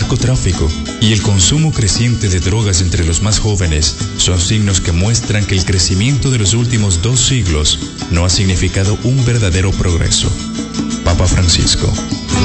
narcotráfico y el consumo creciente de drogas entre los más jóvenes son signos que muestran que el crecimiento de los últimos 2 siglos no ha significado un verdadero progreso. Papa Francisco.